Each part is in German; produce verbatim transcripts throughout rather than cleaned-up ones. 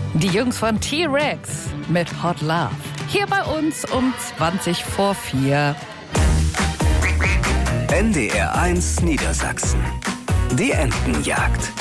Die Jungs von T-Rex mit Hot Love. Hier bei uns um zwanzig vor vier. N D R eins Niedersachsen. Die Entenjagd.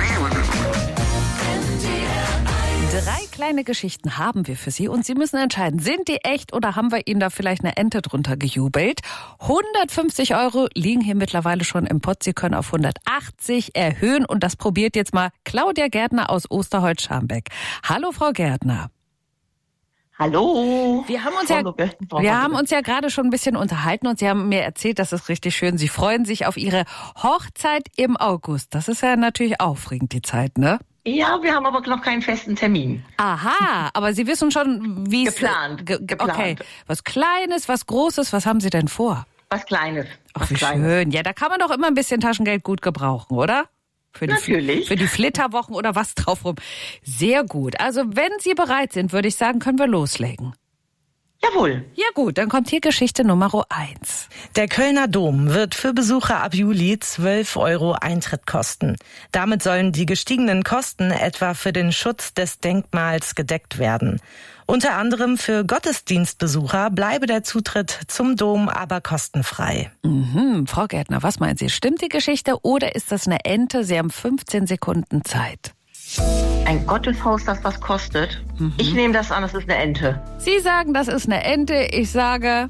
Drei kleine Geschichten haben wir für Sie und Sie müssen entscheiden, sind die echt oder haben wir Ihnen da vielleicht eine Ente drunter gejubelt? hundertfünfzig Euro liegen hier mittlerweile schon im Pott. Sie können auf hundertachtzig erhöhen und das probiert jetzt mal Claudia Gärtner aus Osterholz-Scharmbeck. Hallo Frau Gärtner. Hallo. Wir haben uns ja, wir haben uns ja gerade schon ein bisschen unterhalten und Sie haben mir erzählt, das ist richtig schön. Sie freuen sich auf Ihre Hochzeit im August. Das ist ja natürlich aufregend, die Zeit, ne? Ja, wir haben aber noch keinen festen Termin. Aha, aber Sie wissen schon, wie es... Geplant, ge- geplant. Okay, was Kleines, was Großes, was haben Sie denn vor? Was Kleines. Ach, was wie Kleines. schön. Ja, da kann man doch immer ein bisschen Taschengeld gut gebrauchen, oder? Für die, Natürlich. Für die Flitterwochen oder was drauf rum. Sehr gut. Also, wenn Sie bereit sind, würde ich sagen, können wir loslegen. Jawohl. Ja gut, dann kommt hier Geschichte Nummer eins. Der Kölner Dom wird für Besucher ab Juli zwölf Euro Eintritt kosten. Damit sollen die gestiegenen Kosten etwa für den Schutz des Denkmals gedeckt werden. Unter anderem für Gottesdienstbesucher bleibe der Zutritt zum Dom aber kostenfrei. Mhm, Frau Gärtner, was meinen Sie? Stimmt die Geschichte oder ist das eine Ente? Sie haben fünfzehn Sekunden Zeit. Ein Gotteshaus, das was kostet. Mhm. Ich nehme das an, das ist eine Ente. Sie sagen, das ist eine Ente. Ich sage...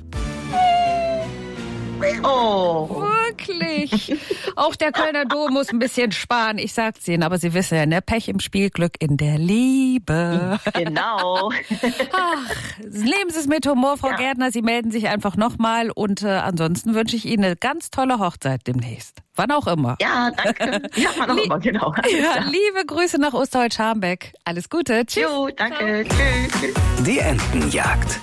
Oh. Wirklich. Auch der Kölner Dom muss ein bisschen sparen. Ich sag's Ihnen, aber Sie wissen ja, ne? Pech im Spiel, Glück in der Liebe. Genau. Ach, leben Sie es mit Humor, Frau Ja. Gärtner. Sie melden sich einfach nochmal. Und äh, ansonsten wünsche ich Ihnen eine ganz tolle Hochzeit demnächst. Wann auch immer. Ja, danke. Ja, man auch immer, genau. Ja, liebe Grüße nach Osterholz-Scharmbeck. Alles Gute. Tschüss. Jo, danke. Tschüss. Die Entenjagd.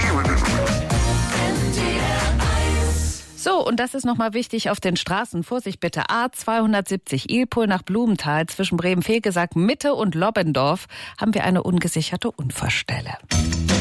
So, und das ist nochmal wichtig auf den Straßen. Vorsicht bitte, A zweihundertsiebzig Ilpol nach Blumenthal zwischen Bremen-Vegesack, Mitte und Lobbendorf haben wir eine ungesicherte Unfallstelle.